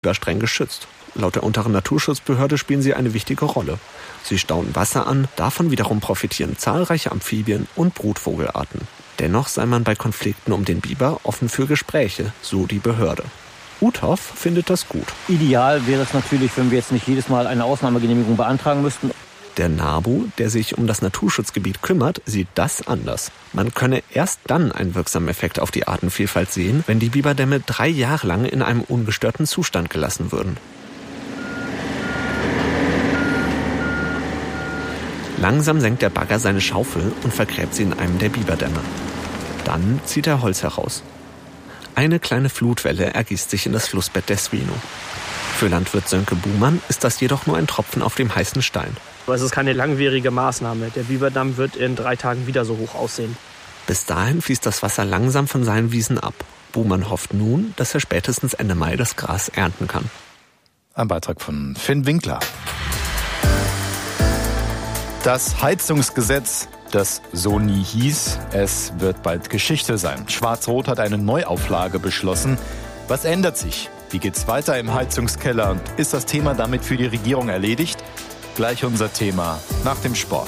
Biber streng geschützt. Laut der unteren Naturschutzbehörde spielen sie eine wichtige Rolle. Sie stauen Wasser an, davon wiederum profitieren zahlreiche Amphibien und Brutvogelarten. Dennoch sei man bei Konflikten um den Biber offen für Gespräche, so die Behörde. Uthoff findet das gut. Ideal wäre es natürlich, wenn wir jetzt nicht jedes Mal eine Ausnahmegenehmigung beantragen müssten. Der NABU, der sich um das Naturschutzgebiet kümmert, sieht das anders. Man könne erst dann einen wirksamen Effekt auf die Artenvielfalt sehen, wenn die Biberdämme 3 Jahre lang in einem ungestörten Zustand gelassen würden. Langsam senkt der Bagger seine Schaufel und vergräbt sie in einem der Biberdämme. Dann zieht er Holz heraus. Eine kleine Flutwelle ergießt sich in das Flussbett der Swino. Für Landwirt Sönke Buhmann ist das jedoch nur ein Tropfen auf dem heißen Stein. Aber es ist keine langwierige Maßnahme. Der Biberdamm wird in 3 Tagen wieder so hoch aussehen. Bis dahin fließt das Wasser langsam von seinen Wiesen ab. Buhmann hofft nun, dass er spätestens Ende Mai das Gras ernten kann. Ein Beitrag von Finn Winkler. Das Heizungsgesetz, das so nie hieß, es wird bald Geschichte sein. Schwarz-Rot hat eine Neuauflage beschlossen. Was ändert sich? Wie geht's weiter im Heizungskeller? Und ist das Thema damit für die Regierung erledigt? Gleich unser Thema nach dem Sport.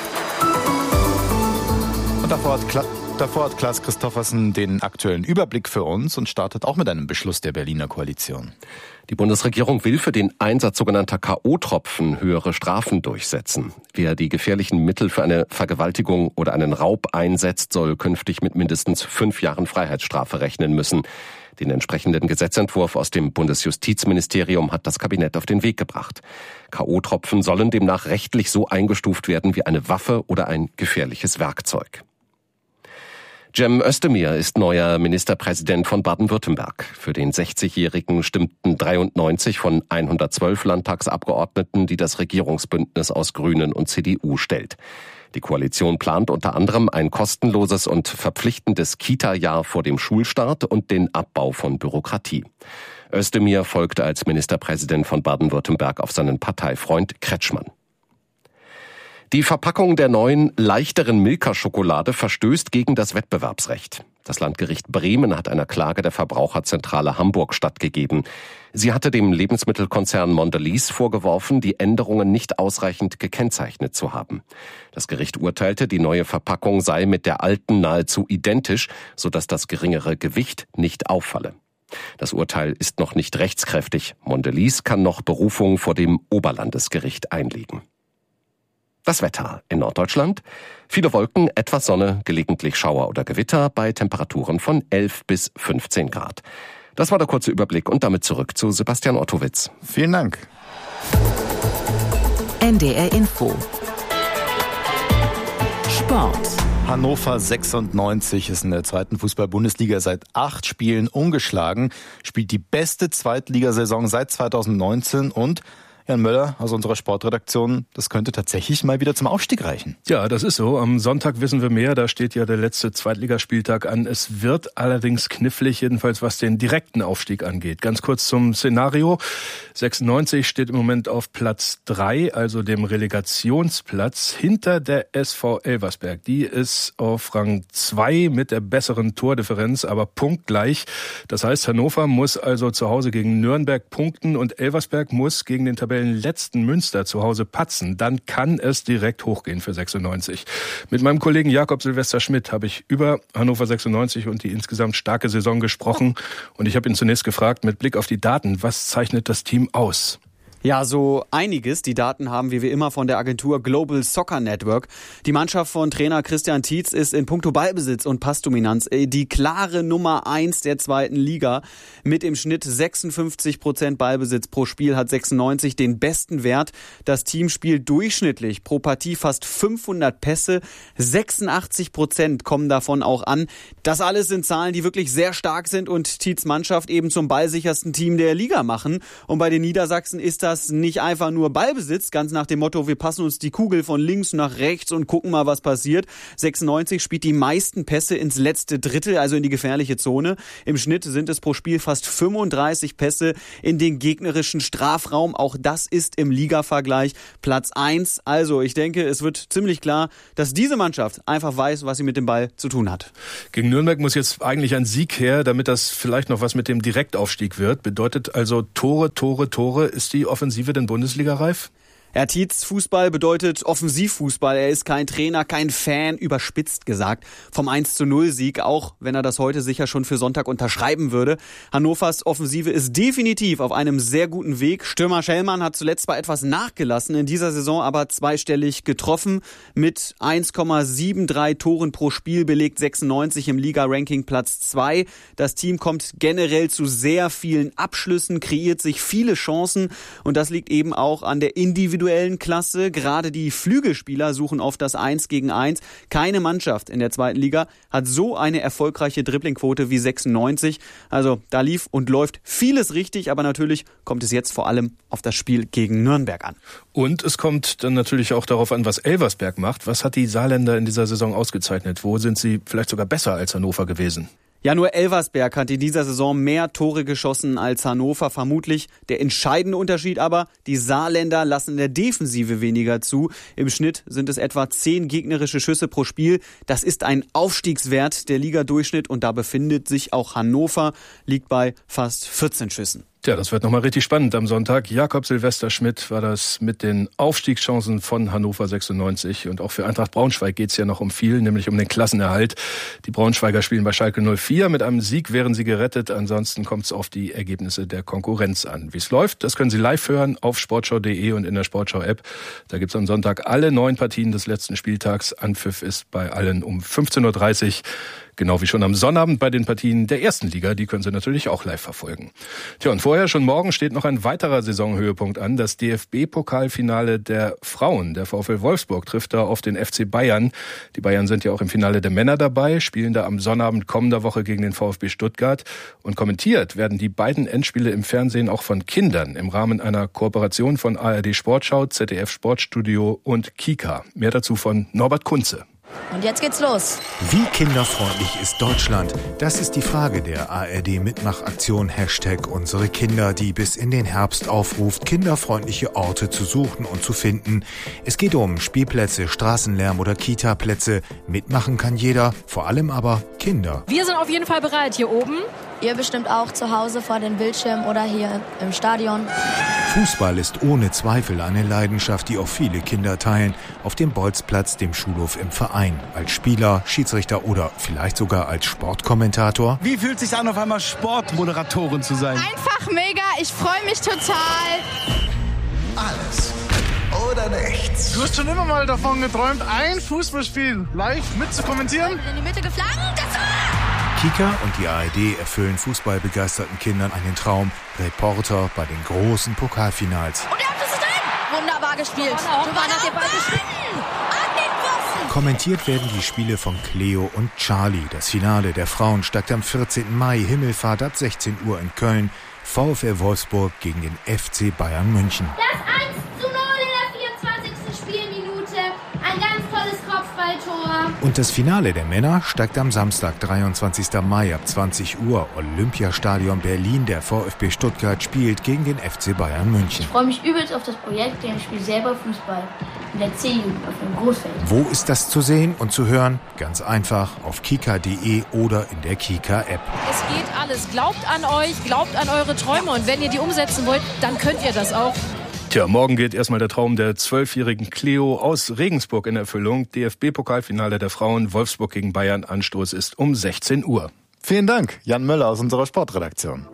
Und davor hat Klaas Christoffersen den aktuellen Überblick für uns und startet auch mit einem Beschluss der Berliner Koalition. Die Bundesregierung will für den Einsatz sogenannter K.O.-Tropfen höhere Strafen durchsetzen. Wer die gefährlichen Mittel für eine Vergewaltigung oder einen Raub einsetzt, soll künftig mit mindestens 5 Jahren Freiheitsstrafe rechnen müssen. Den entsprechenden Gesetzentwurf aus dem Bundesjustizministerium hat das Kabinett auf den Weg gebracht. K.O.-Tropfen sollen demnach rechtlich so eingestuft werden wie eine Waffe oder ein gefährliches Werkzeug. Cem Özdemir ist neuer Ministerpräsident von Baden-Württemberg. Für den 60-Jährigen stimmten 93 von 112 Landtagsabgeordneten, die das Regierungsbündnis aus Grünen und CDU stellt. Die Koalition plant unter anderem ein kostenloses und verpflichtendes Kita-Jahr vor dem Schulstart und den Abbau von Bürokratie. Özdemir folgte als Ministerpräsident von Baden-Württemberg auf seinen Parteifreund Kretschmann. Die Verpackung der neuen, leichteren Milka-Schokolade verstößt gegen das Wettbewerbsrecht. Das Landgericht Bremen hat einer Klage der Verbraucherzentrale Hamburg stattgegeben. Sie hatte dem Lebensmittelkonzern Mondelez vorgeworfen, die Änderungen nicht ausreichend gekennzeichnet zu haben. Das Gericht urteilte, die neue Verpackung sei mit der alten nahezu identisch, sodass das geringere Gewicht nicht auffalle. Das Urteil ist noch nicht rechtskräftig. Mondelez kann noch Berufung vor dem Oberlandesgericht einlegen. Das Wetter in Norddeutschland. Viele Wolken, etwas Sonne, gelegentlich Schauer oder Gewitter bei Temperaturen von 11 bis 15 Grad. Das war der kurze Überblick und damit zurück zu Sebastian Ottowitz. Vielen Dank. NDR Info. Sport. Hannover 96 ist in der 2. Fußball-Bundesliga seit 8 Spielen ungeschlagen, spielt die beste Zweitligasaison seit 2019 und Jan Möller aus unserer Sportredaktion, das könnte tatsächlich mal wieder zum Aufstieg reichen. Ja, das ist so. Am Sonntag wissen wir mehr. Da steht ja der letzte Zweitligaspieltag an. Es wird allerdings knifflig, jedenfalls was den direkten Aufstieg angeht. Ganz kurz zum Szenario. 96 steht im Moment auf Platz 3, also dem Relegationsplatz, hinter der SV Elversberg. Die ist auf Rang 2 mit der besseren Tordifferenz, aber punktgleich. Das heißt, Hannover muss also zu Hause gegen Nürnberg punkten und Elversberg muss gegen den Tabellenletzten Münster zu Hause patzen. Dann kann es direkt hochgehen für 96. Mit meinem Kollegen Jakob Silvester Schmidt habe ich über Hannover 96 und die insgesamt starke Saison gesprochen. Und ich habe ihn zunächst gefragt, mit Blick auf die Daten, was zeichnet das Team aus? Ja, so einiges. Die Daten haben wir wie immer von der Agentur Global Soccer Network. Die Mannschaft von Trainer Christian Tietz ist in puncto Ballbesitz und Passdominanz die klare Nummer 1 der 2. Liga. Mit im Schnitt 56% Ballbesitz pro Spiel hat 96 den besten Wert. Das Team spielt durchschnittlich pro Partie fast 500 Pässe. 86% kommen davon auch an. Das alles sind Zahlen, die wirklich sehr stark sind und Tietz Mannschaft eben zum ballsichersten Team der Liga machen. Und bei den Niedersachsen ist da das nicht einfach nur Ballbesitz, ganz nach dem Motto, wir passen uns die Kugel von links nach rechts und gucken mal, was passiert. 96 spielt die meisten Pässe ins letzte Drittel, also in die gefährliche Zone. Im Schnitt sind es pro Spiel fast 35 Pässe in den gegnerischen Strafraum. Auch das ist im Ligavergleich Platz 1. Also ich denke, es wird ziemlich klar, dass diese Mannschaft einfach weiß, was sie mit dem Ball zu tun hat. Gegen Nürnberg muss jetzt eigentlich ein Sieg her, damit das vielleicht noch was mit dem Direktaufstieg wird. Bedeutet also Tore, Tore, Tore. Ist die Offensive denn Bundesliga-reif? Herr Tietz, Fußball bedeutet Offensivfußball. Er ist kein Trainer, kein Fan, überspitzt gesagt, vom 1:0-Sieg, auch wenn er das heute sicher schon für Sonntag unterschreiben würde. Hannovers Offensive ist definitiv auf einem sehr guten Weg. Stürmer Schellmann hat zuletzt zwar etwas nachgelassen, in dieser Saison aber zweistellig getroffen. Mit 1,73 Toren pro Spiel belegt 96 im Liga-Ranking Platz 2. Das Team kommt generell zu sehr vielen Abschlüssen, kreiert sich viele Chancen und das liegt eben auch an der individuellen Klasse. Gerade die Flügelspieler suchen oft das 1 gegen 1. Keine Mannschaft in der zweiten Liga hat so eine erfolgreiche Dribblingquote wie 96. Also da lief und läuft vieles richtig, aber natürlich kommt es jetzt vor allem auf das Spiel gegen Nürnberg an. Und es kommt dann natürlich auch darauf an, was Elversberg macht. Was hat die Saarländer in dieser Saison ausgezeichnet? Wo sind sie vielleicht sogar besser als Hannover gewesen? Ja, nur Elversberg hat in dieser Saison mehr Tore geschossen als Hannover. Vermutlich der entscheidende Unterschied aber, die Saarländer lassen in der Defensive weniger zu. Im Schnitt sind es etwa 10 gegnerische Schüsse pro Spiel. Das ist ein Aufstiegswert der Ligadurchschnitt und da befindet sich auch Hannover, liegt bei fast 14 Schüssen. Tja, das wird nochmal richtig spannend am Sonntag. Jakob Silvester Schmidt war das mit den Aufstiegschancen von Hannover 96. Und auch für Eintracht Braunschweig geht's ja noch um viel, nämlich um den Klassenerhalt. Die Braunschweiger spielen bei Schalke 04. Mit einem Sieg wären sie gerettet. Ansonsten kommt's auf die Ergebnisse der Konkurrenz an. Wie es läuft, das können Sie live hören auf sportschau.de und in der Sportschau-App. Da gibt's am Sonntag alle 9 Partien des letzten Spieltags. Anpfiff ist bei allen um 15:30 Uhr. Genau wie schon am Sonnabend bei den Partien der ersten Liga. Die können Sie natürlich auch live verfolgen. Tja, und vorher schon morgen steht noch ein weiterer Saisonhöhepunkt an. Das DFB-Pokalfinale der Frauen. Der VfL Wolfsburg trifft da auf den FC Bayern. Die Bayern sind ja auch im Finale der Männer dabei, spielen da am Sonnabend kommender Woche gegen den VfB Stuttgart. Und kommentiert werden die beiden Endspiele im Fernsehen auch von Kindern im Rahmen einer Kooperation von ARD Sportschau, ZDF Sportstudio und Kika. Mehr dazu von Norbert Kunze. Und jetzt geht's los. Wie kinderfreundlich ist Deutschland? Das ist die Frage der ARD-Mitmachaktion #Unsere Kinder, die bis in den Herbst aufruft, kinderfreundliche Orte zu suchen und zu finden. Es geht um Spielplätze, Straßenlärm oder Kita-Plätze. Mitmachen kann jeder, vor allem aber Kinder. Wir sind auf jeden Fall bereit hier oben. Ihr bestimmt auch zu Hause vor den Bildschirmen oder hier im Stadion. Fußball ist ohne Zweifel eine Leidenschaft, die auch viele Kinder teilen. Auf dem Bolzplatz, dem Schulhof, im Verein. Als Spieler, Schiedsrichter oder vielleicht sogar als Sportkommentator. Wie fühlt es sich an, auf einmal Sportmoderatorin zu sein? Einfach mega, ich freue mich total. Alles oder nichts. Du hast schon immer mal davon geträumt, ein Fußballspiel live mitzukommentieren? In die Mitte geflankt, das Tor! Kika und die ARD erfüllen fußballbegeisterten Kindern einen Traum. Reporter bei den großen Pokalfinals. Und der Abschluss ist drin! Wunderbar gespielt. Super nach dem Ball geschnitten. An den Pfosten! Kommentiert werden die Spiele von Cleo und Charlie. Das Finale der Frauen steigt am 14. Mai, Himmelfahrt ab 16 Uhr in Köln. VfL Wolfsburg gegen den FC Bayern München. Das 1:0 in der 24. Spielminute. Ein ganz tolles Kopfballtor. Und das Finale der Männer steigt am Samstag, 23. Mai ab 20 Uhr. Olympiastadion Berlin. Der VfB Stuttgart spielt gegen den FC Bayern München. Ich freue mich übelst auf das Projekt, denn ich spiele selber Fußball. In der C-Jugend auf dem Großfeld. Wo ist das zu sehen und zu hören? Ganz einfach auf kika.de oder in der Kika-App. Es geht alles. Glaubt an euch, glaubt an eure Träume. Und wenn ihr die umsetzen wollt, dann könnt ihr das auch. Tja, morgen geht erstmal der Traum der 12-jährigen Cleo aus Regensburg in Erfüllung. DFB-Pokalfinale der Frauen, Wolfsburg gegen Bayern. Anstoß ist um 16 Uhr. Vielen Dank, Jan Möller aus unserer Sportredaktion.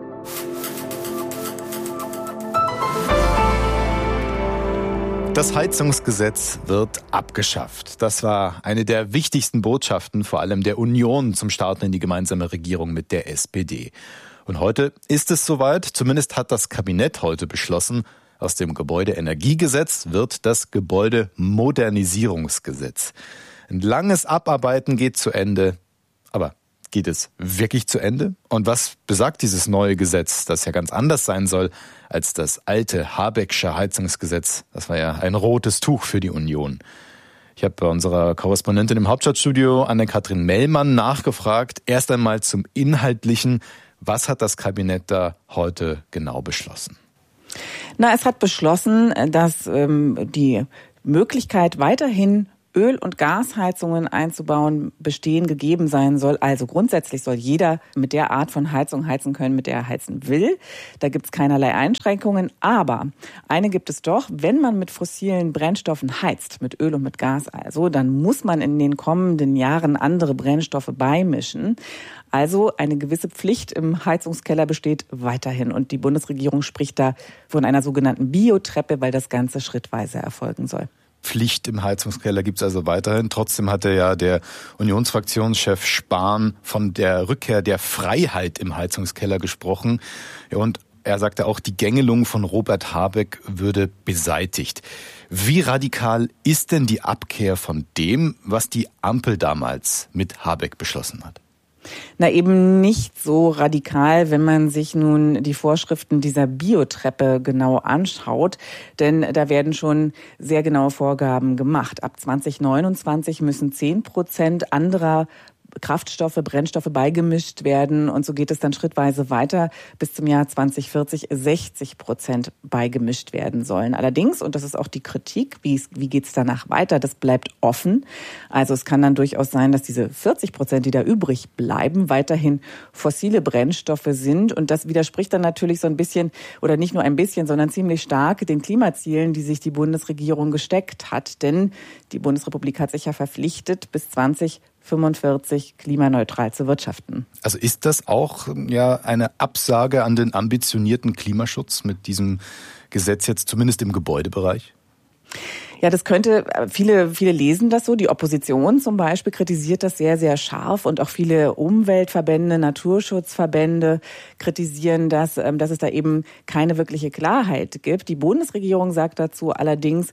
Das Heizungsgesetz wird abgeschafft. Das war eine der wichtigsten Botschaften, vor allem der Union, zum Starten in die gemeinsame Regierung mit der SPD. Und heute ist es soweit, zumindest hat das Kabinett heute beschlossen, aus dem Gebäudeenergiegesetz wird das Gebäudemodernisierungsgesetz. Ein langes Abarbeiten geht zu Ende, aber Geht es wirklich zu Ende? Und was besagt dieses neue Gesetz, das ja ganz anders sein soll als das alte Habecksche Heizungsgesetz? Das war ja ein rotes Tuch für die Union. Ich habe bei unserer Korrespondentin im Hauptstadtstudio, Anne-Kathrin Mellmann, nachgefragt. Erst einmal zum Inhaltlichen. Was hat das Kabinett da heute genau beschlossen? Es hat beschlossen, dass die Möglichkeit weiterhin Öl- und Gasheizungen einzubauen, gegeben sein soll. Also grundsätzlich soll jeder mit der Art von Heizung heizen können, mit der er heizen will. Da gibt es keinerlei Einschränkungen. Aber eine gibt es doch: Wenn man mit fossilen Brennstoffen heizt, mit Öl und mit Gas also, dann muss man in den kommenden Jahren andere Brennstoffe beimischen. Also eine gewisse Pflicht im Heizungskeller besteht weiterhin. Und die Bundesregierung spricht da von einer sogenannten Biotreppe, weil das Ganze schrittweise erfolgen soll. Pflicht im Heizungskeller gibt's also weiterhin. Trotzdem hatte ja der Unionsfraktionschef Spahn von der Rückkehr der Freiheit im Heizungskeller gesprochen. Ja, und er sagte auch, die Gängelung von Robert Habeck würde beseitigt. Wie radikal ist denn die Abkehr von dem, was die Ampel damals mit Habeck beschlossen hat? Eben nicht so radikal, wenn man sich nun die Vorschriften dieser Biotreppe genau anschaut, denn da werden schon sehr genaue Vorgaben gemacht. Ab 2029 müssen 10% anderer Kraftstoffe, Brennstoffe beigemischt werden, und so geht es dann schrittweise weiter. Bis zum Jahr 2040 60% beigemischt werden sollen. Allerdings, und das ist auch die Kritik, wie geht es danach weiter, das bleibt offen. Also es kann dann durchaus sein, dass diese 40%, die da übrig bleiben, weiterhin fossile Brennstoffe sind, und das widerspricht dann natürlich so ein bisschen, oder nicht nur ein bisschen, sondern ziemlich stark den Klimazielen, die sich die Bundesregierung gesteckt hat. Denn die Bundesrepublik hat sich ja verpflichtet, bis 2045 klimaneutral zu wirtschaften. Also ist das auch eine Absage an den ambitionierten Klimaschutz mit diesem Gesetz jetzt zumindest im Gebäudebereich? Ja, das könnte, viele lesen das so. Die Opposition zum Beispiel kritisiert das sehr, sehr scharf, und auch viele Umweltverbände, Naturschutzverbände kritisieren das, dass es da eben keine wirkliche Klarheit gibt. Die Bundesregierung sagt dazu allerdings,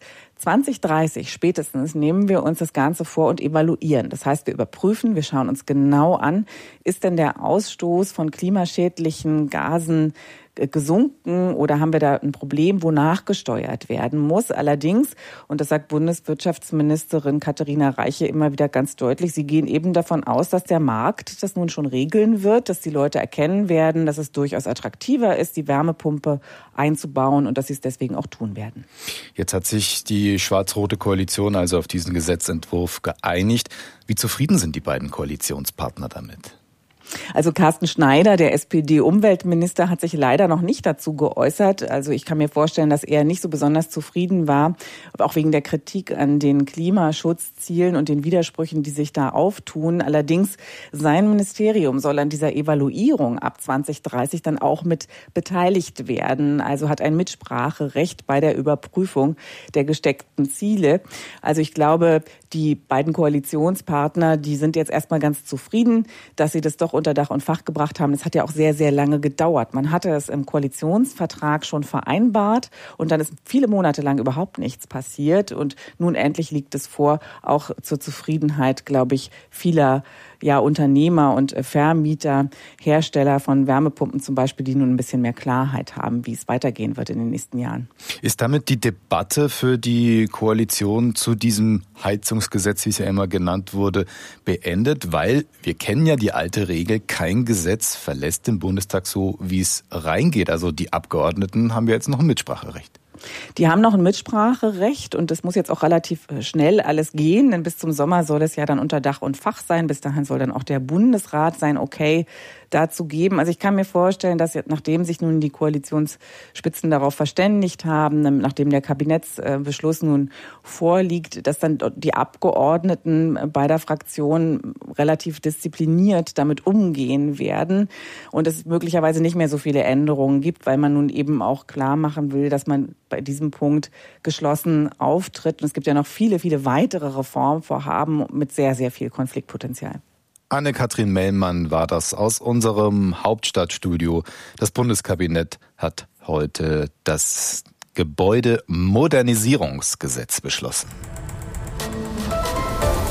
2030 spätestens nehmen wir uns das Ganze vor und evaluieren. Das heißt, wir überprüfen, wir schauen uns genau an, ist denn der Ausstoß von klimaschädlichen Gasen gesunken oder haben wir da ein Problem, wo nachgesteuert werden muss. Allerdings, und das sagt Bundeswirtschaftsministerin Katharina Reiche immer wieder ganz deutlich, sie gehen eben davon aus, dass der Markt das nun schon regeln wird, dass die Leute erkennen werden, dass es durchaus attraktiver ist, die Wärmepumpe einzubauen, und dass sie es deswegen auch tun werden. Jetzt hat sich die schwarz-rote Koalition also auf diesen Gesetzentwurf geeinigt. Wie zufrieden sind die beiden Koalitionspartner damit? Also Carsten Schneider, der SPD-Umweltminister, hat sich leider noch nicht dazu geäußert. Also ich kann mir vorstellen, dass er nicht so besonders zufrieden war, auch wegen der Kritik an den Klimaschutzzielen und den Widersprüchen, die sich da auftun. Allerdings, sein Ministerium soll an dieser Evaluierung ab 2030 dann auch mit beteiligt werden. Also hat ein Mitspracherecht bei der Überprüfung der gesteckten Ziele. Also ich glaube, die beiden Koalitionspartner, die sind jetzt erstmal ganz zufrieden, dass sie das doch unter Dach und Fach gebracht haben. Das hat ja auch sehr, sehr lange gedauert. Man hatte es im Koalitionsvertrag schon vereinbart, und dann ist viele Monate lang überhaupt nichts passiert, und nun endlich liegt es vor, auch zur Zufriedenheit, glaube ich, vieler Unternehmer und Vermieter, Hersteller von Wärmepumpen zum Beispiel, die nun ein bisschen mehr Klarheit haben, wie es weitergehen wird in den nächsten Jahren. Ist damit die Debatte für die Koalition zu diesem Heizungsgesetz, wie es ja immer genannt wurde, beendet? Weil wir kennen ja die alte Regel, kein Gesetz verlässt den Bundestag so, wie es reingeht. Also die Abgeordneten haben ja jetzt noch ein Mitspracherecht. Die haben noch ein Mitspracherecht, und das muss jetzt auch relativ schnell alles gehen, denn bis zum Sommer soll es ja dann unter Dach und Fach sein. Bis dahin soll dann auch der Bundesrat sein Okay dazu geben. Also ich kann mir vorstellen, dass jetzt, nachdem sich nun die Koalitionsspitzen darauf verständigt haben, nachdem der Kabinettsbeschluss nun vorliegt, dass dann die Abgeordneten beider Fraktionen relativ diszipliniert damit umgehen werden und es möglicherweise nicht mehr so viele Änderungen gibt, weil man nun eben auch klar machen will, dass man bei diesem Punkt geschlossen auftritt. Und es gibt ja noch viele, viele weitere Reformvorhaben mit sehr, sehr viel Konfliktpotenzial. Anne-Kathrin Mellmann war das aus unserem Hauptstadtstudio. Das Bundeskabinett hat heute das Gebäudemodernisierungsgesetz beschlossen.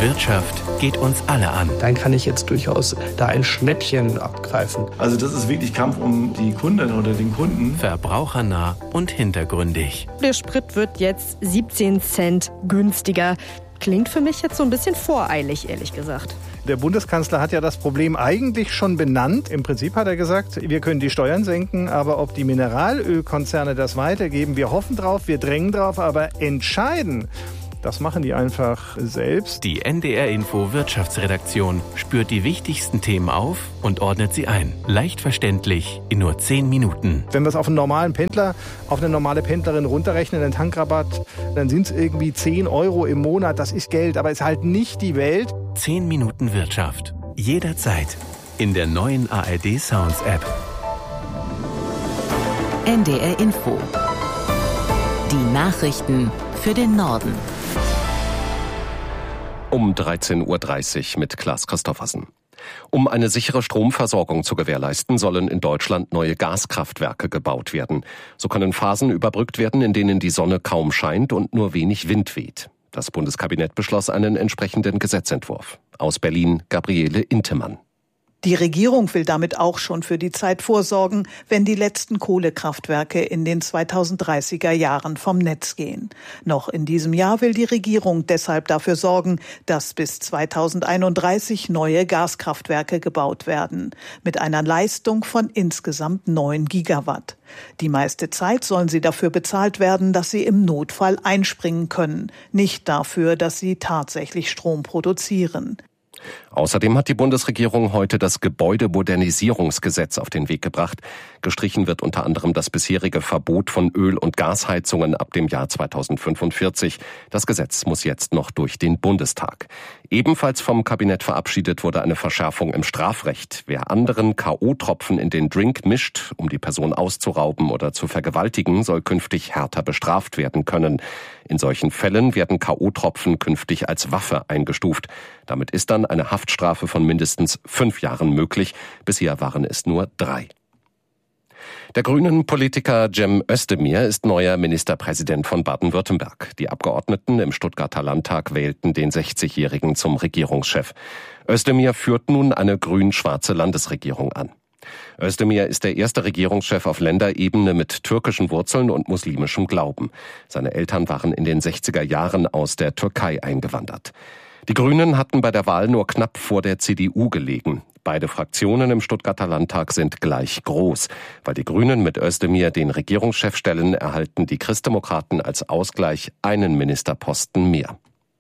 Wirtschaft geht uns alle an. Dann kann ich jetzt durchaus da ein Schnäppchen abgreifen. Also das ist wirklich Kampf um die Kundin oder den Kunden. Verbrauchernah und hintergründig. Der Sprit wird jetzt 17 Cent günstiger. Klingt für mich jetzt so ein bisschen voreilig, ehrlich gesagt. Der Bundeskanzler hat ja das Problem eigentlich schon benannt. Im Prinzip hat er gesagt, wir können die Steuern senken, aber ob die Mineralölkonzerne das weitergeben, wir hoffen drauf, wir drängen drauf, aber entscheiden, das machen die einfach selbst. Die NDR Info Wirtschaftsredaktion spürt die wichtigsten Themen auf und ordnet sie ein. Leicht verständlich in nur 10 Minuten. Wenn wir es auf einen normalen Pendler, auf eine normale Pendlerin runterrechnen, den Tankrabatt, dann sind es irgendwie 10 Euro im Monat. Das ist Geld, aber ist halt nicht die Welt. 10 Minuten Wirtschaft. Jederzeit. In der neuen ARD Sounds App. NDR Info. Die Nachrichten für den Norden. Um 13.30 Uhr mit Klaas Christoffersen. Um eine sichere Stromversorgung zu gewährleisten, sollen in Deutschland neue Gaskraftwerke gebaut werden. So können Phasen überbrückt werden, in denen die Sonne kaum scheint und nur wenig Wind weht. Das Bundeskabinett beschloss einen entsprechenden Gesetzentwurf. Aus Berlin Gabriele Intemann. Die Regierung will damit auch schon für die Zeit vorsorgen, wenn die letzten Kohlekraftwerke in den 2030er Jahren vom Netz gehen. Noch in diesem Jahr will die Regierung deshalb dafür sorgen, dass bis 2031 neue Gaskraftwerke gebaut werden, mit einer Leistung von insgesamt 9 Gigawatt. Die meiste Zeit sollen sie dafür bezahlt werden, dass sie im Notfall einspringen können, nicht dafür, dass sie tatsächlich Strom produzieren. Außerdem hat die Bundesregierung heute das Gebäudemodernisierungsgesetz auf den Weg gebracht. Gestrichen wird unter anderem das bisherige Verbot von Öl- und Gasheizungen ab dem Jahr 2045. Das Gesetz muss jetzt noch durch den Bundestag. Ebenfalls vom Kabinett verabschiedet wurde eine Verschärfung im Strafrecht. Wer anderen K.O.-Tropfen in den Drink mischt, um die Person auszurauben oder zu vergewaltigen, soll künftig härter bestraft werden können. In solchen Fällen werden K.O.-Tropfen künftig als Waffe eingestuft. Damit ist dann eine Haftstrafe von mindestens 5 Jahren möglich. Bisher waren es nur 3. Der Grünen-Politiker Cem Özdemir ist neuer Ministerpräsident von Baden-Württemberg. Die Abgeordneten im Stuttgarter Landtag wählten den 60-Jährigen zum Regierungschef. Özdemir führt nun eine grün-schwarze Landesregierung an. Özdemir ist der erste Regierungschef auf Länderebene mit türkischen Wurzeln und muslimischem Glauben. Seine Eltern waren in den 60er Jahren aus der Türkei eingewandert. Die Grünen hatten bei der Wahl nur knapp vor der CDU gelegen. Beide Fraktionen im Stuttgarter Landtag sind gleich groß. Weil die Grünen mit Özdemir den Regierungschef stellen, erhalten die Christdemokraten als Ausgleich einen Ministerposten mehr.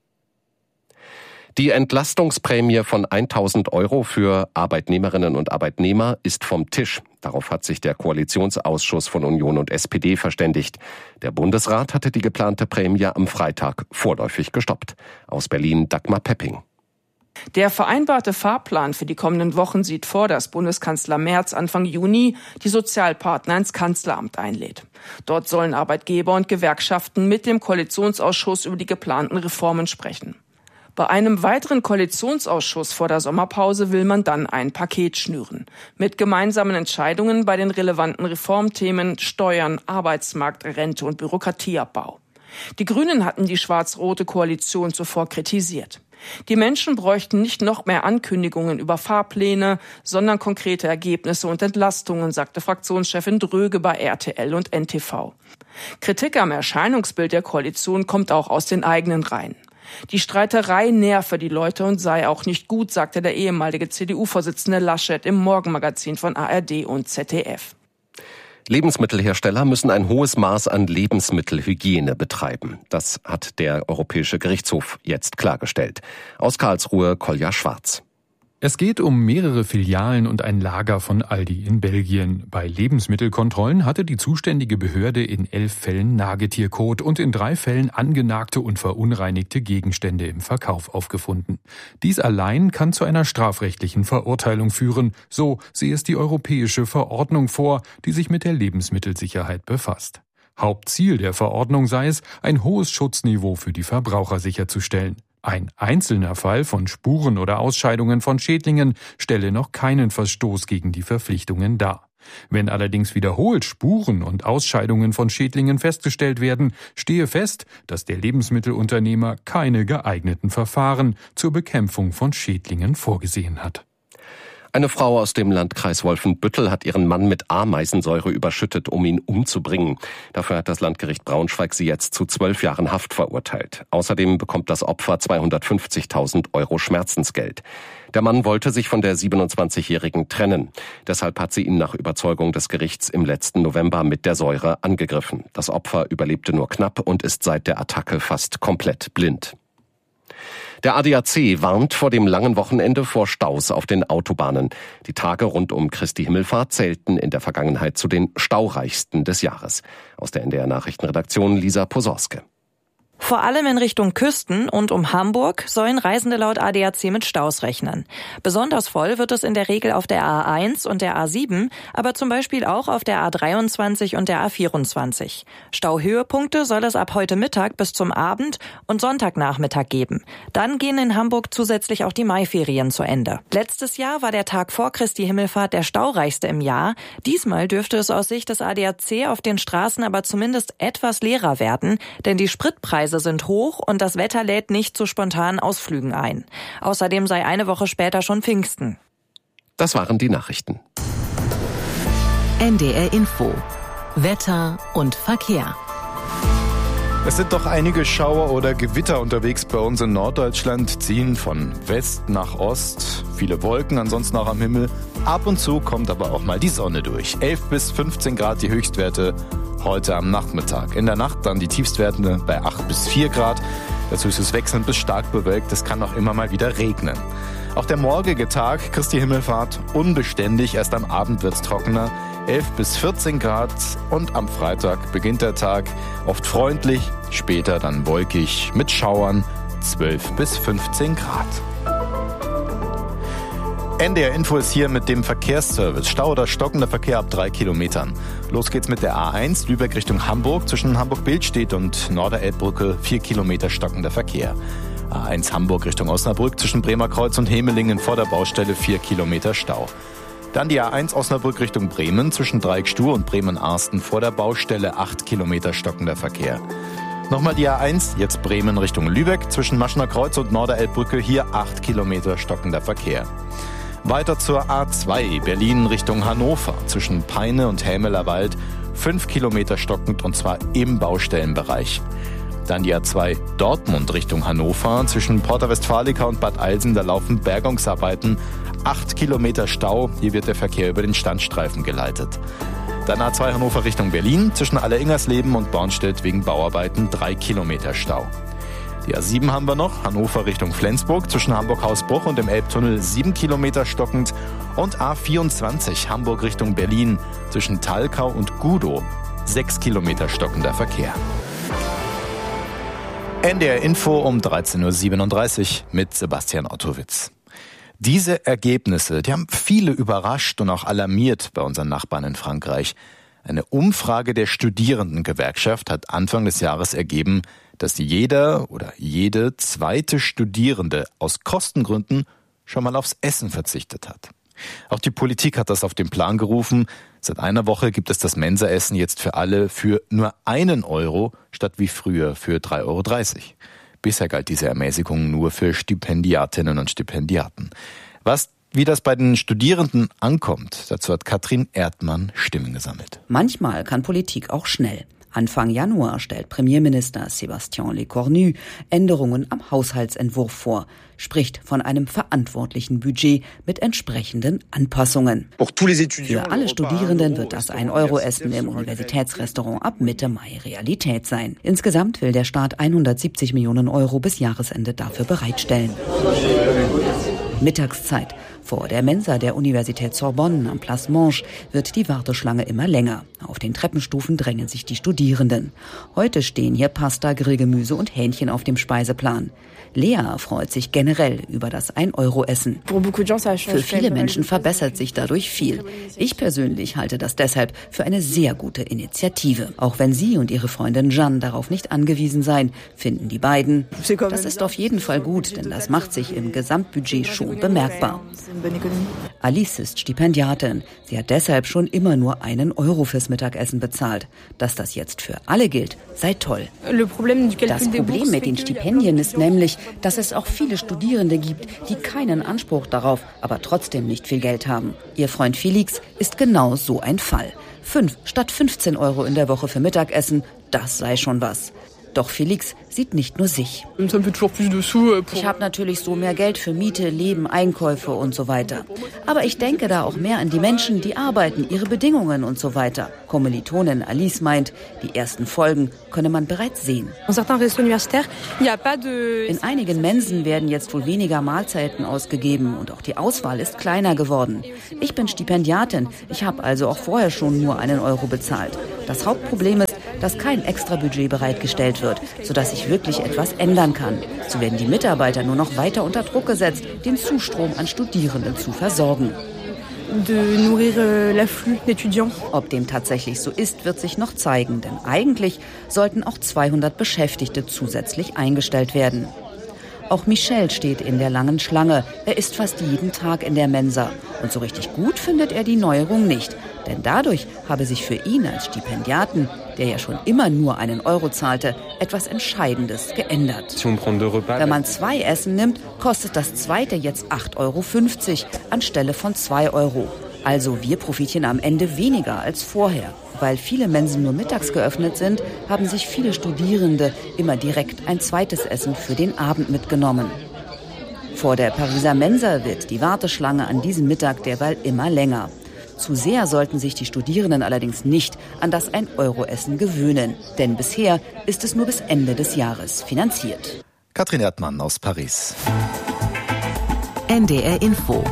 Die Entlastungsprämie von 1.000 € für Arbeitnehmerinnen und Arbeitnehmer ist vom Tisch. Darauf hat sich der Koalitionsausschuss von Union und SPD verständigt. Der Bundesrat hatte die geplante Prämie am Freitag vorläufig gestoppt. Aus Berlin Dagmar Pepping. Der vereinbarte Fahrplan für die kommenden Wochen sieht vor, dass Bundeskanzler Merz Anfang Juni die Sozialpartner ins Kanzleramt einlädt. Dort sollen Arbeitgeber und Gewerkschaften mit dem Koalitionsausschuss über die geplanten Reformen sprechen. Bei einem weiteren Koalitionsausschuss vor der Sommerpause will man dann ein Paket schnüren. Mit gemeinsamen Entscheidungen bei den relevanten Reformthemen Steuern, Arbeitsmarkt, Rente und Bürokratieabbau. Die Grünen hatten die schwarz-rote Koalition zuvor kritisiert. Die Menschen bräuchten nicht noch mehr Ankündigungen über Fahrpläne, sondern konkrete Ergebnisse und Entlastungen, sagte Fraktionschefin Dröge bei RTL und NTV. Kritik am Erscheinungsbild der Koalition kommt auch aus den eigenen Reihen. Die Streiterei nerve die Leute und sei auch nicht gut, sagte der ehemalige CDU-Vorsitzende Laschet im Morgenmagazin von ARD und ZDF. Lebensmittelhersteller müssen ein hohes Maß an Lebensmittelhygiene betreiben. Das hat der Europäische Gerichtshof jetzt klargestellt. Aus Karlsruhe Kolja Schwarz. Es geht um mehrere Filialen und ein Lager von Aldi in Belgien. Bei Lebensmittelkontrollen hatte die zuständige Behörde in 11 Fällen Nagetierkot und in 3 Fällen angenagte und verunreinigte Gegenstände im Verkauf aufgefunden. Dies allein kann zu einer strafrechtlichen Verurteilung führen, so sieht es die europäische Verordnung vor, die sich mit der Lebensmittelsicherheit befasst. Hauptziel der Verordnung sei es, ein hohes Schutzniveau für die Verbraucher sicherzustellen. Ein einzelner Fall von Spuren oder Ausscheidungen von Schädlingen stelle noch keinen Verstoß gegen die Verpflichtungen dar. Wenn allerdings wiederholt Spuren und Ausscheidungen von Schädlingen festgestellt werden, stehe fest, dass der Lebensmittelunternehmer keine geeigneten Verfahren zur Bekämpfung von Schädlingen vorgesehen hat. Eine Frau aus dem Landkreis Wolfenbüttel hat ihren Mann mit Ameisensäure überschüttet, um ihn umzubringen. Dafür hat das Landgericht Braunschweig sie jetzt zu 12 Jahren Haft verurteilt. Außerdem bekommt das Opfer 250.000 € Schmerzensgeld. Der Mann wollte sich von der 27-Jährigen trennen. Deshalb hat sie ihn nach Überzeugung des Gerichts im letzten November mit der Säure angegriffen. Das Opfer überlebte nur knapp und ist seit der Attacke fast komplett blind. Der ADAC warnt vor dem langen Wochenende vor Staus auf den Autobahnen. Die Tage rund um Christi Himmelfahrt zählten in der Vergangenheit zu den staureichsten des Jahres. Aus der NDR Nachrichtenredaktion Lisa Posorske. Vor allem in Richtung Küsten und um Hamburg sollen Reisende laut ADAC mit Staus rechnen. Besonders voll wird es in der Regel auf der A1 und der A7, aber zum Beispiel auch auf der A23 und der A24. Stauhöhepunkte soll es ab heute Mittag bis zum Abend und Sonntagnachmittag geben. Dann gehen in Hamburg zusätzlich auch die Maiferien zu Ende. Letztes Jahr war der Tag vor Christi Himmelfahrt der staureichste im Jahr. Diesmal dürfte es aus Sicht des ADAC auf den Straßen aber zumindest etwas leerer werden, denn die Spritpreise sind hoch und das Wetter lädt nicht zu spontanen Ausflügen ein. Außerdem sei eine Woche später schon Pfingsten. Das waren die Nachrichten. NDR Info. Wetter und Verkehr. Es sind doch einige Schauer oder Gewitter unterwegs bei uns in Norddeutschland, ziehen von West nach Ost. Viele Wolken, ansonsten auch am Himmel. Ab und zu kommt aber auch mal die Sonne durch. 11 bis 15 Grad die Höchstwerte heute am Nachmittag. In der Nacht dann die Tiefstwerte bei 8 bis 4 Grad. Dazu ist es wechselnd bis stark bewölkt. Es kann auch immer mal wieder regnen. Auch der morgige Tag, Christi Himmelfahrt, unbeständig. Erst am Abend wird's trockener. 11 bis 14 Grad und am Freitag beginnt der Tag oft freundlich, später dann wolkig mit Schauern 12 bis 15 Grad. NDR Info ist hier mit dem Verkehrsservice. Stau oder stockender Verkehr ab 3 Kilometern. Los geht's mit der A1 Lübeck Richtung Hamburg. Zwischen Hamburg-Bildstedt und Norderelbbrücke 4 Kilometer stockender Verkehr. A1 Hamburg Richtung Osnabrück zwischen Bremerkreuz und Hemelingen vor der Baustelle 4 Kilometer Stau. Dann die A1 Osnabrück Richtung Bremen zwischen Dreieckstuhl und Bremen-Arsten vor der Baustelle 8 Kilometer stockender Verkehr. Nochmal die A1, jetzt Bremen Richtung Lübeck zwischen Maschener Kreuz und Norderelbbrücke, hier 8 Kilometer stockender Verkehr. Weiter zur A2 Berlin Richtung Hannover zwischen Peine und Hämeler Wald 5 Kilometer stockend und zwar im Baustellenbereich. Dann die A2 Dortmund Richtung Hannover zwischen Porta Westfalica und Bad Eilsen, da laufen Bergungsarbeiten, 8 Kilometer Stau, hier wird der Verkehr über den Standstreifen geleitet. Dann A2 Hannover Richtung Berlin zwischen Alleringersleben und Bornstedt wegen Bauarbeiten 3 Kilometer Stau. Die A7 haben wir noch, Hannover Richtung Flensburg, zwischen Hamburg-Hausbruch und dem Elbtunnel 7 Kilometer stockend. Und A24 Hamburg Richtung Berlin, zwischen Thalkau und Gudow, 6 Kilometer stockender Verkehr. NDR Info um 13.37 Uhr mit Sebastian Ottowitz. Diese Ergebnisse, die haben viele überrascht und auch alarmiert bei unseren Nachbarn in Frankreich. Eine Umfrage der Studierendengewerkschaft hat Anfang des Jahres ergeben, dass jeder oder jede zweite Studierende aus Kostengründen schon mal aufs Essen verzichtet hat. Auch die Politik hat das auf den Plan gerufen. Seit einer Woche gibt es das Mensaessen jetzt für alle für nur 1 Euro statt wie früher für 3,30 Euro. Bisher galt diese Ermäßigung nur für Stipendiatinnen und Stipendiaten. Wie das bei den Studierenden ankommt, dazu hat Katrin Erdmann Stimmen gesammelt. Manchmal kann Politik auch schnell. Anfang Januar stellt Premierminister Sébastien Lecornu Änderungen am Haushaltsentwurf vor, spricht von einem verantwortlichen Budget mit entsprechenden Anpassungen. Für alle Studierenden wird das 1-Euro-Essen im Universitätsrestaurant ab Mitte Mai Realität sein. Insgesamt will der Staat 170 Millionen Euro bis Jahresende dafür bereitstellen. Mittagszeit. Vor der Mensa der Universität Sorbonne am Place Monge wird die Warteschlange immer länger. Auf den Treppenstufen drängen sich die Studierenden. Heute stehen hier Pasta, Grillgemüse und Hähnchen auf dem Speiseplan. Lea freut sich generell über das 1-Euro-Essen. Für viele Menschen verbessert sich dadurch viel. Ich persönlich halte das deshalb für eine sehr gute Initiative. Auch wenn sie und ihre Freundin Jeanne darauf nicht angewiesen seien, finden die beiden, das ist auf jeden Fall gut, denn das macht sich im Gesamtbudget schon bemerkbar. Alice ist Stipendiatin. Sie hat deshalb schon immer nur 1 Euro fürs Mittagessen bezahlt. Dass das jetzt für alle gilt, sei toll. Das Problem mit den Stipendien ist nämlich, dass es auch viele Studierende gibt, die keinen Anspruch darauf, aber trotzdem nicht viel Geld haben. Ihr Freund Felix ist genau so ein Fall. 5 statt 15 Euro in der Woche für Mittagessen, das sei schon was. Doch Felix sieht nicht nur sich. Ich habe natürlich so mehr Geld für Miete, Leben, Einkäufe und so weiter. Aber ich denke da auch mehr an die Menschen, die arbeiten, ihre Bedingungen und so weiter. Kommilitonin Alice meint, die ersten Folgen könne man bereits sehen. In einigen Mensen werden jetzt wohl weniger Mahlzeiten ausgegeben und auch die Auswahl ist kleiner geworden. Ich bin Stipendiatin, ich habe also auch vorher schon nur 1 Euro bezahlt. Das Hauptproblem ist, dass kein Extrabudget bereitgestellt wird, sodass sich wirklich etwas ändern kann. So werden die Mitarbeiter nur noch weiter unter Druck gesetzt, den Zustrom an Studierenden zu versorgen. Ob dem tatsächlich so ist, wird sich noch zeigen, denn eigentlich sollten auch 200 Beschäftigte zusätzlich eingestellt werden. Auch Michel steht in der langen Schlange. Er isst fast jeden Tag in der Mensa. Und so richtig gut findet er die Neuerung nicht. Denn dadurch habe sich für ihn als Stipendiaten, der ja schon immer nur 1 Euro zahlte, etwas Entscheidendes geändert. Wenn man 2 Essen nimmt, kostet das zweite jetzt 8,50 Euro anstelle von 2 Euro. Also wir profitieren am Ende weniger als vorher. Weil viele Mensen nur mittags geöffnet sind, haben sich viele Studierende immer direkt ein zweites Essen für den Abend mitgenommen. Vor der Pariser Mensa wird die Warteschlange an diesem Mittag derweil immer länger. Zu sehr sollten sich die Studierenden allerdings nicht an das 1-Euro-Essen gewöhnen. Denn bisher ist es nur bis Ende des Jahres finanziert. Katrin Erdmann aus Paris. NDR Info.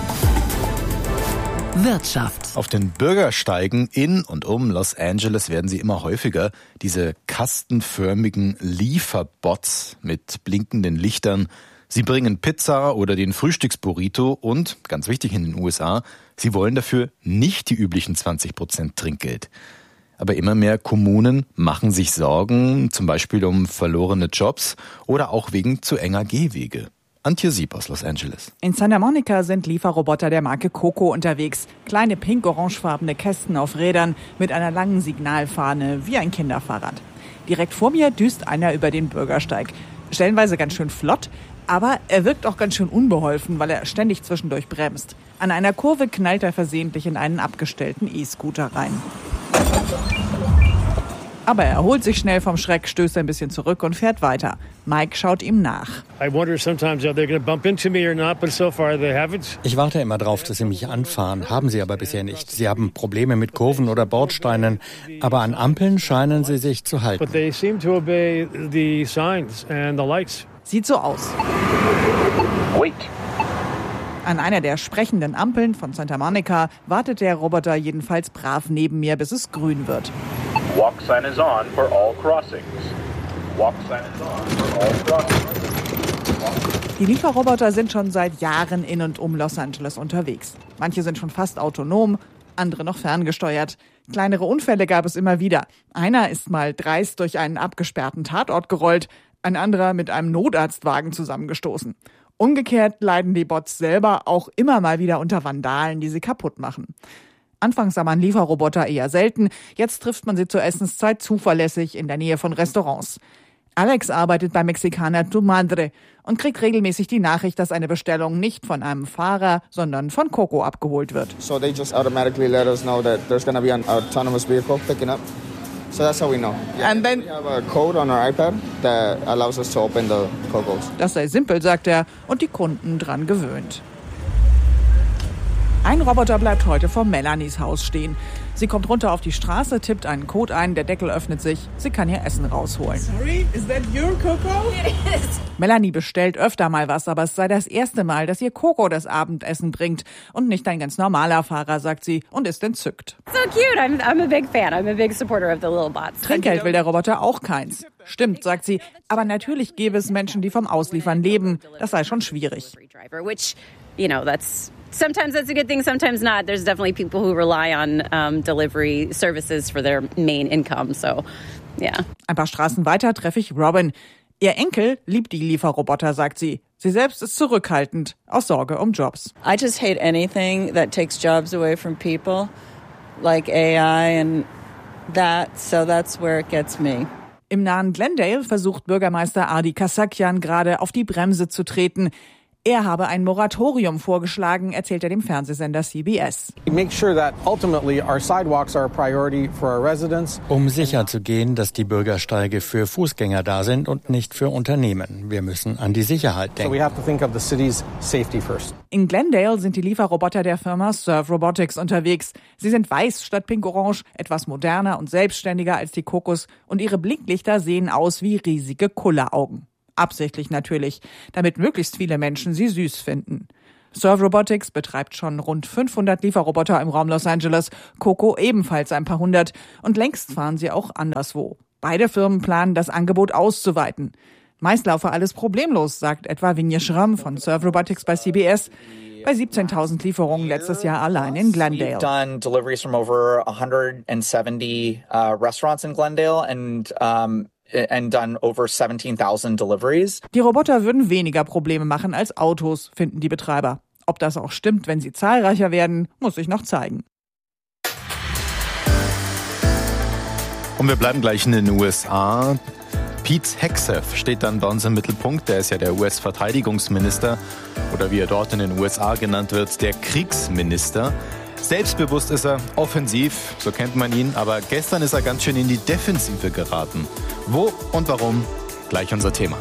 Wirtschaft. Auf den Bürgersteigen in und um Los Angeles werden sie immer häufiger. Diese kastenförmigen Lieferbots mit blinkenden Lichtern. Sie bringen Pizza oder den Frühstücksburrito und, ganz wichtig in den USA, sie wollen dafür nicht die üblichen 20% Trinkgeld. Aber immer mehr Kommunen machen sich Sorgen, zum Beispiel um verlorene Jobs oder auch wegen zu enger Gehwege. Antje Sieb aus Los Angeles. In Santa Monica sind Lieferroboter der Marke Coco unterwegs. Kleine pink-orangefarbene Kästen auf Rädern mit einer langen Signalfahne wie ein Kinderfahrrad. Direkt vor mir düst einer über den Bürgersteig. Stellenweise ganz schön flott, aber er wirkt auch ganz schön unbeholfen, weil er ständig zwischendurch bremst. An einer Kurve knallt er versehentlich in einen abgestellten E-Scooter rein. Aber er erholt sich schnell vom Schreck, stößt ein bisschen zurück und fährt weiter. Mike schaut ihm nach. Ich warte immer drauf, dass sie mich anfahren, haben sie aber bisher nicht. Sie haben Probleme mit Kurven oder Bordsteinen, aber an Ampeln scheinen sie sich zu halten. Sieht so aus. Wait. An einer der sprechenden Ampeln von Santa Monica wartet der Roboter jedenfalls brav neben mir, bis es grün wird. Walk sign is on for all crossings. Walk sign is on for all crossings. Die Lieferroboter sind schon seit Jahren in und um Los Angeles unterwegs. Manche sind schon fast autonom, andere noch ferngesteuert. Kleinere Unfälle gab es immer wieder. Einer ist mal dreist durch einen abgesperrten Tatort gerollt, ein anderer mit einem Notarztwagen zusammengestoßen. Umgekehrt leiden die Bots selber auch immer mal wieder unter Vandalen, die sie kaputt machen. Anfangs sah man Lieferroboter eher selten, jetzt trifft man sie zur Essenszeit zuverlässig in der Nähe von Restaurants. Alex arbeitet bei Mexicana Tu Madre und kriegt regelmäßig die Nachricht, dass eine Bestellung nicht von einem Fahrer, sondern von Coco abgeholt wird. So they just automatically let us know that there's going to be an autonomous vehicle picking up. So that's how we know. Yeah, and then we have a code on our iPad that allows us to open the Cocos. Das sei simpel, sagt er, und die Kunden dran gewöhnt. Ein Roboter bleibt heute vor Melanies Haus stehen. Sie kommt runter auf die Straße, tippt einen Code ein, der Deckel öffnet sich, sie kann ihr Essen rausholen. Sorry, is that your Coco? It is. Melanie bestellt öfter mal was, aber es sei das erste Mal, dass ihr Coco das Abendessen bringt. Und nicht ein ganz normaler Fahrer, sagt sie und ist entzückt. So cute, I'm a big fan, I'm a big supporter of the little bots. Trinkgeld will der Roboter auch keins. Stimmt, sagt sie, aber natürlich gäbe es Menschen, die vom Ausliefern leben. Das sei schon schwierig. Which, sometimes that's a good thing, sometimes not. There's definitely people who rely on delivery services for their main income, so yeah. Ein paar Straßen weiter treffe ich Robin. Ihr Enkel liebt die Lieferroboter, sagt sie. Sie selbst ist zurückhaltend, aus Sorge um Jobs. I just hate anything that takes jobs away from people, like AI and that, so that's where it gets me. Im nahen Glendale versucht Bürgermeister Adi Kasakian gerade auf die Bremse zu treten. Er habe ein Moratorium vorgeschlagen, erzählt er dem Fernsehsender CBS. Um sicherzugehen, dass die Bürgersteige für Fußgänger da sind und nicht für Unternehmen. Wir müssen an die Sicherheit denken. In Glendale sind die Lieferroboter der Firma Serve Robotics unterwegs. Sie sind weiß statt pink-orange, etwas moderner und selbstständiger als die Kokos und ihre Blinklichter sehen aus wie riesige Kulleraugen. Absichtlich natürlich, damit möglichst viele Menschen sie süß finden. Serve Robotics betreibt schon rund 500 Lieferroboter im Raum Los Angeles, Coco ebenfalls ein paar hundert und längst fahren sie auch anderswo. Beide Firmen planen, das Angebot auszuweiten. Meist laufe alles problemlos, sagt etwa Vinje Schramm von Serve Robotics bei CBS. Bei 17.000 Lieferungen letztes Jahr allein in Glendale. We've done deliveries from over 170 restaurants in Glendale and done over 17,000 deliveries. Die Roboter würden weniger Probleme machen als Autos, finden die Betreiber. Ob das auch stimmt, wenn sie zahlreicher werden, muss sich noch zeigen. Und wir bleiben gleich in den USA. Pete Hegseth steht dann bei uns im Mittelpunkt. Der ist ja der US-Verteidigungsminister oder wie er dort in den USA genannt wird, der Kriegsminister. Selbstbewusst ist er, offensiv, so kennt man ihn, aber gestern ist er ganz schön in die Defensive geraten. Wo und warum? Gleich unser Thema.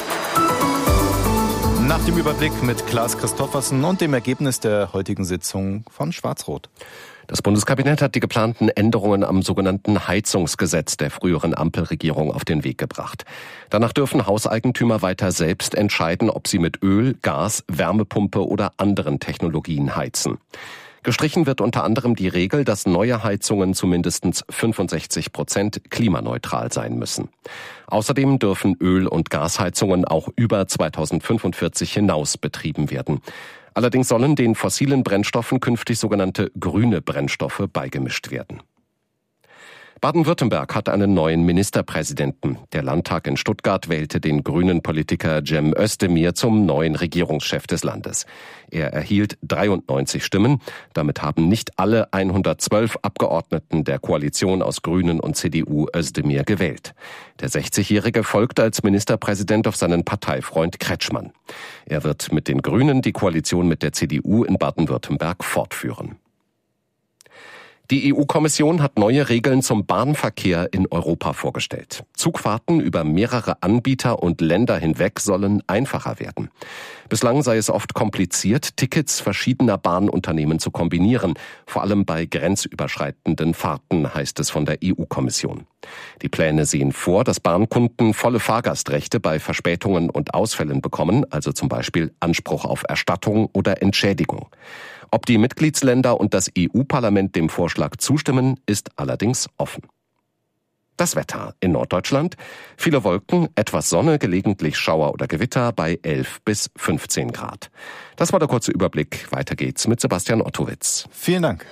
Nach dem Überblick mit Klaas Christoffersen und dem Ergebnis der heutigen Sitzung von Schwarz-Rot. Das Bundeskabinett hat die geplanten Änderungen am sogenannten Heizungsgesetz der früheren Ampelregierung auf den Weg gebracht. Danach dürfen Hauseigentümer weiter selbst entscheiden, ob sie mit Öl, Gas, Wärmepumpe oder anderen Technologien heizen. Gestrichen wird unter anderem die Regel, dass neue Heizungen zu mindestens 65% klimaneutral sein müssen. Außerdem dürfen Öl- und Gasheizungen auch über 2045 hinaus betrieben werden. Allerdings sollen den fossilen Brennstoffen künftig sogenannte grüne Brennstoffe beigemischt werden. Baden-Württemberg hat einen neuen Ministerpräsidenten. Der Landtag in Stuttgart wählte den grünen Politiker Cem Özdemir zum neuen Regierungschef des Landes. Er erhielt 93 Stimmen. Damit haben nicht alle 112 Abgeordneten der Koalition aus Grünen und CDU Özdemir gewählt. Der 60-Jährige folgt als Ministerpräsident auf seinen Parteifreund Kretschmann. Er wird mit den Grünen die Koalition mit der CDU in Baden-Württemberg fortführen. Die EU-Kommission hat neue Regeln zum Bahnverkehr in Europa vorgestellt. Zugfahrten über mehrere Anbieter und Länder hinweg sollen einfacher werden. Bislang sei es oft kompliziert, Tickets verschiedener Bahnunternehmen zu kombinieren, vor allem bei grenzüberschreitenden Fahrten, heißt es von der EU-Kommission. Die Pläne sehen vor, dass Bahnkunden volle Fahrgastrechte bei Verspätungen und Ausfällen bekommen, also zum Beispiel Anspruch auf Erstattung oder Entschädigung. Ob die Mitgliedsländer und das EU-Parlament dem Vorschlag zustimmen, ist allerdings offen. Das Wetter in Norddeutschland: viele Wolken, etwas Sonne, gelegentlich Schauer oder Gewitter bei 11 bis 15 Grad. Das war der kurze Überblick. Weiter geht's mit Sebastian Ottowitz. Vielen Dank.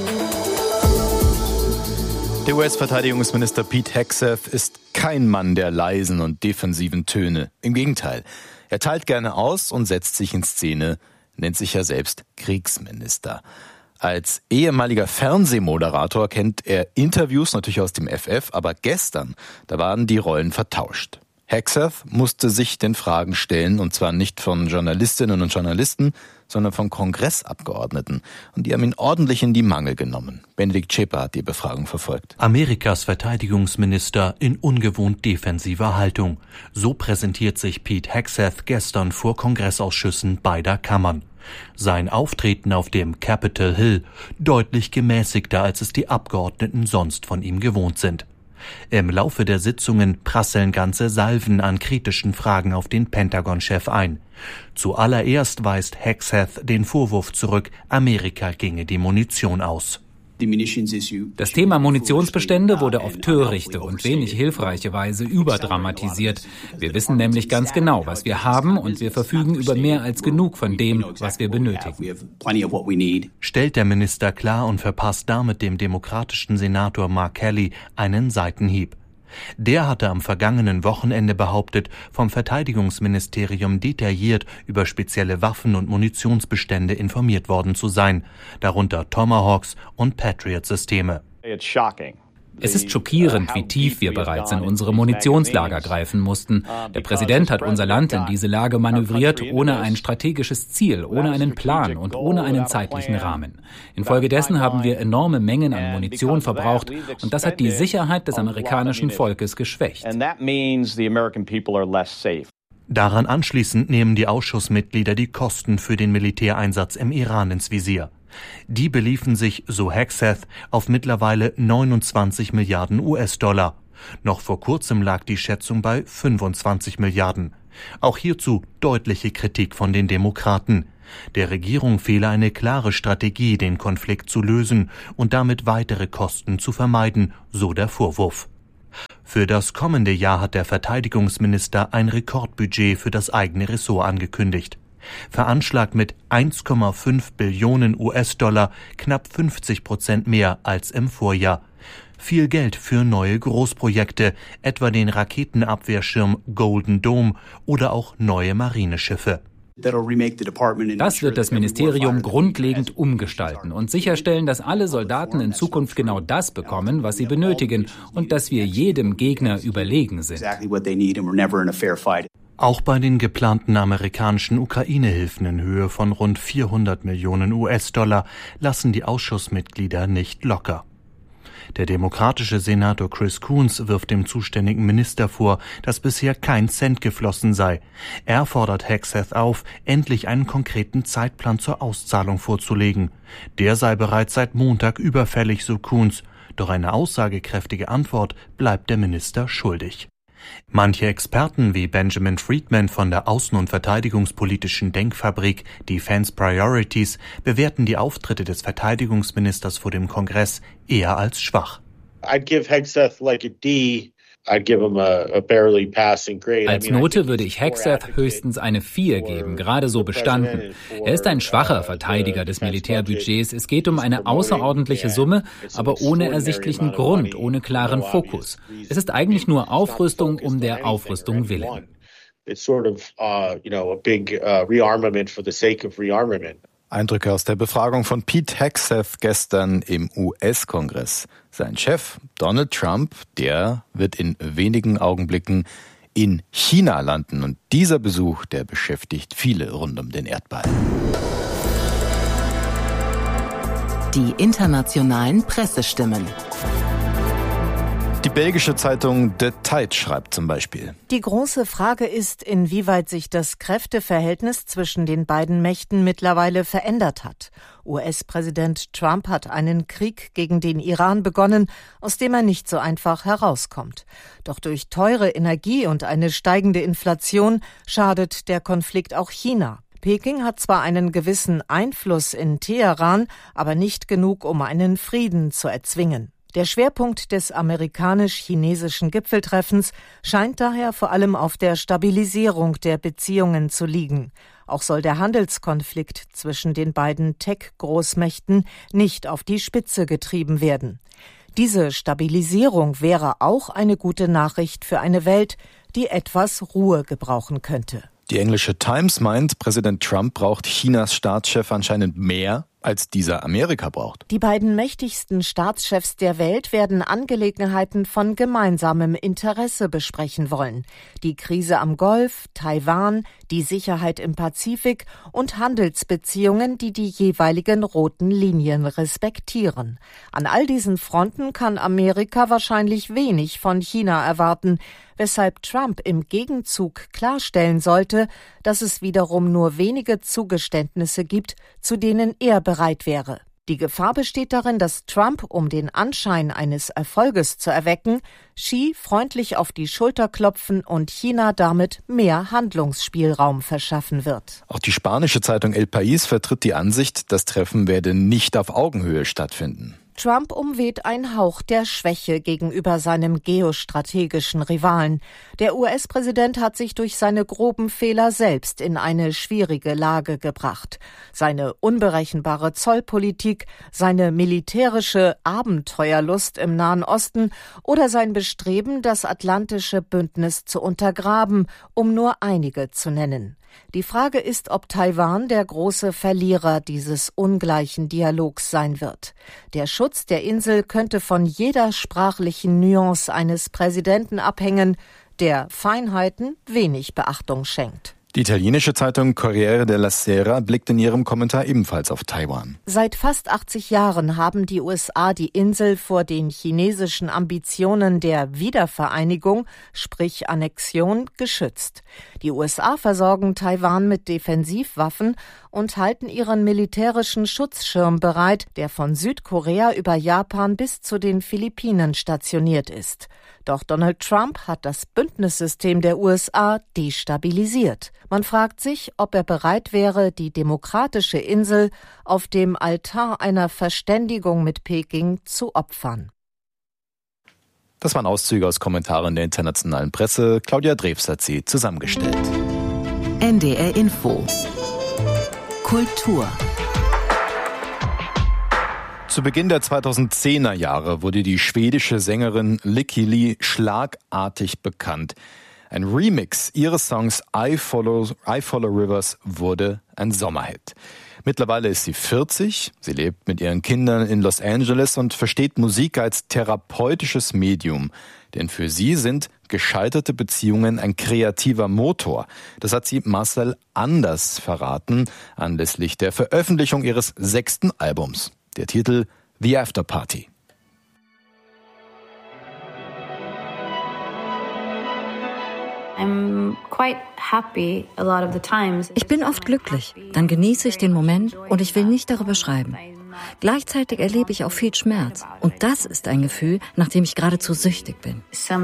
Der US-Verteidigungsminister Pete Hegseth ist kein Mann der leisen und defensiven Töne. Im Gegenteil, er teilt gerne aus und setzt sich in Szene, nennt sich ja selbst Kriegsminister. Als ehemaliger Fernsehmoderator kennt er Interviews natürlich aus dem FF, aber gestern, da waren die Rollen vertauscht. Hegseth musste sich den Fragen stellen, und zwar nicht von Journalistinnen und Journalisten, sondern von Kongressabgeordneten. Und die haben ihn ordentlich in die Mangel genommen. Benedikt Schäper hat die Befragung verfolgt. Amerikas Verteidigungsminister in ungewohnt defensiver Haltung. So präsentiert sich Pete Hegseth gestern vor Kongressausschüssen beider Kammern. Sein Auftreten auf dem Capitol Hill deutlich gemäßigter, als es die Abgeordneten sonst von ihm gewohnt sind. Im Laufe der Sitzungen prasseln ganze Salven an kritischen Fragen auf den Pentagon-Chef ein. Zuallererst weist Hegseth den Vorwurf zurück, Amerika ginge die Munition aus. Das Thema Munitionsbestände wurde auf törichte und wenig hilfreiche Weise überdramatisiert. Wir wissen nämlich ganz genau, was wir haben, und wir verfügen über mehr als genug von dem, was wir benötigen. Stellt der Minister klar und verpasst damit dem demokratischen Senator Mark Kelly einen Seitenhieb. Der hatte am vergangenen Wochenende behauptet, vom Verteidigungsministerium detailliert über spezielle Waffen- und Munitionsbestände informiert worden zu sein, darunter Tomahawks und Patriot-Systeme. Es ist schockierend, wie tief wir bereits in unsere Munitionslager greifen mussten. Der Präsident hat unser Land in diese Lage manövriert, ohne ein strategisches Ziel, ohne einen Plan und ohne einen zeitlichen Rahmen. Infolgedessen haben wir enorme Mengen an Munition verbraucht, und das hat die Sicherheit des amerikanischen Volkes geschwächt. Daran anschließend nehmen die Ausschussmitglieder die Kosten für den Militäreinsatz im Iran ins Visier. Die beliefen sich, so Hegseth, auf mittlerweile 29 Milliarden US-Dollar. Noch vor kurzem lag die Schätzung bei 25 Milliarden. Auch hierzu deutliche Kritik von den Demokraten. Der Regierung fehle eine klare Strategie, den Konflikt zu lösen und damit weitere Kosten zu vermeiden, so der Vorwurf. Für das kommende Jahr hat der Verteidigungsminister ein Rekordbudget für das eigene Ressort angekündigt. Veranschlagt mit 1,5 Billionen US-Dollar, knapp 50% mehr als im Vorjahr. Viel Geld für neue Großprojekte, etwa den Raketenabwehrschirm Golden Dome oder auch neue Marineschiffe. Das wird das Ministerium grundlegend umgestalten und sicherstellen, dass alle Soldaten in Zukunft genau das bekommen, was sie benötigen, und dass wir jedem Gegner überlegen sind. Auch bei den geplanten amerikanischen Ukraine-Hilfen in Höhe von rund 400 Millionen US-Dollar lassen die Ausschussmitglieder nicht locker. Der demokratische Senator Chris Coons wirft dem zuständigen Minister vor, dass bisher kein Cent geflossen sei. Er fordert Hegseth auf, endlich einen konkreten Zeitplan zur Auszahlung vorzulegen. Der sei bereits seit Montag überfällig, so Coons. Doch eine aussagekräftige Antwort bleibt der Minister schuldig. Manche Experten wie Benjamin Friedman von der außen- und verteidigungspolitischen Denkfabrik Defense Priorities bewerten die Auftritte des Verteidigungsministers vor dem Kongress eher als schwach. I'd give Hegseth like a D. I'd give him a barely passing grade. Als Note würde ich Hegseth höchstens eine 4 geben, gerade so bestanden. Er ist ein schwacher Verteidiger des Militärbudgets. Es geht um eine außerordentliche Summe, aber ohne ersichtlichen Grund, ohne klaren Fokus. Es ist eigentlich nur Aufrüstung um der Aufrüstung willen. It's sort of, a big rearmament for the sake of rearmament. Eindrücke aus der Befragung von Pete Hegseth gestern im US-Kongress. Sein Chef, Donald Trump, der wird in wenigen Augenblicken in China landen. Und dieser Besuch, der beschäftigt viele rund um den Erdball. Die internationalen Pressestimmen. Die belgische Zeitung The Tide schreibt zum Beispiel: Die große Frage ist, inwieweit sich das Kräfteverhältnis zwischen den beiden Mächten mittlerweile verändert hat. US-Präsident Trump hat einen Krieg gegen den Iran begonnen, aus dem er nicht so einfach herauskommt. Doch durch teure Energie und eine steigende Inflation schadet der Konflikt auch China. Peking hat zwar einen gewissen Einfluss in Teheran, aber nicht genug, um einen Frieden zu erzwingen. Der Schwerpunkt des amerikanisch-chinesischen Gipfeltreffens scheint daher vor allem auf der Stabilisierung der Beziehungen zu liegen. Auch soll der Handelskonflikt zwischen den beiden Tech-Großmächten nicht auf die Spitze getrieben werden. Diese Stabilisierung wäre auch eine gute Nachricht für eine Welt, die etwas Ruhe gebrauchen könnte. Die englische Times meint, Präsident Trump braucht Chinas Staatschef anscheinend mehr, als dieser Amerika braucht. Die beiden mächtigsten Staatschefs der Welt werden Angelegenheiten von gemeinsamem Interesse besprechen wollen. Die Krise am Golf, Taiwan, die Sicherheit im Pazifik und Handelsbeziehungen, die die jeweiligen roten Linien respektieren. An all diesen Fronten kann Amerika wahrscheinlich wenig von China erwarten, weshalb Trump im Gegenzug klarstellen sollte, dass es wiederum nur wenige Zugeständnisse gibt, zu denen er bereit wäre. Die Gefahr besteht darin, dass Trump, um den Anschein eines Erfolges zu erwecken, Xi freundlich auf die Schulter klopfen und China damit mehr Handlungsspielraum verschaffen wird. Auch die spanische Zeitung El País vertritt die Ansicht, das Treffen werde nicht auf Augenhöhe stattfinden. Trump umweht ein Hauch der Schwäche gegenüber seinem geostrategischen Rivalen. Der US-Präsident hat sich durch seine groben Fehler selbst in eine schwierige Lage gebracht. Seine unberechenbare Zollpolitik, seine militärische Abenteuerlust im Nahen Osten oder sein Bestreben, das atlantische Bündnis zu untergraben, um nur einige zu nennen. Die Frage ist, ob Taiwan der große Verlierer dieses ungleichen Dialogs sein wird. Der Schutz der Insel könnte von jeder sprachlichen Nuance eines Präsidenten abhängen, der Feinheiten wenig Beachtung schenkt. Die italienische Zeitung Corriere della Sera blickt in ihrem Kommentar ebenfalls auf Taiwan. Seit fast 80 Jahren haben die USA die Insel vor den chinesischen Ambitionen der Wiedervereinigung, sprich Annexion, geschützt. Die USA versorgen Taiwan mit Defensivwaffen und halten ihren militärischen Schutzschirm bereit, der von Südkorea über Japan bis zu den Philippinen stationiert ist. Doch Donald Trump hat das Bündnissystem der USA destabilisiert. Man fragt sich, ob er bereit wäre, die demokratische Insel auf dem Altar einer Verständigung mit Peking zu opfern. Das waren Auszüge aus Kommentaren der internationalen Presse. Claudia Drews hat sie zusammengestellt. NDR Info. Kultur. Zu Beginn der 2010er Jahre wurde die schwedische Sängerin Lykke Li schlagartig bekannt. Ein Remix ihres Songs I Follow Rivers wurde ein Sommerhit. Mittlerweile ist sie 40, sie lebt mit ihren Kindern in Los Angeles und versteht Musik als therapeutisches Medium. Denn für sie sind gescheiterte Beziehungen ein kreativer Motor. Das hat sie Marcel Anders verraten, anlässlich der Veröffentlichung ihres 6. Albums. Der Titel The After Party. Ich bin oft glücklich, dann genieße ich den Moment und ich will nicht darüber schreiben. Gleichzeitig erlebe ich auch viel Schmerz und das ist ein Gefühl, nach dem ich geradezu süchtig bin.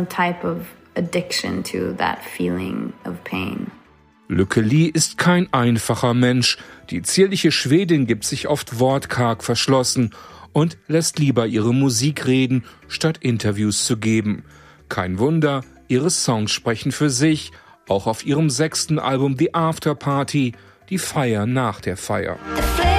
Lykke Li ist kein einfacher Mensch. Die zierliche Schwedin gibt sich oft wortkarg verschlossen und lässt lieber ihre Musik reden, statt Interviews zu geben. Kein Wunder, ihre Songs sprechen für sich, auch auf ihrem 6. Album The After Party, die Feier nach der Feier.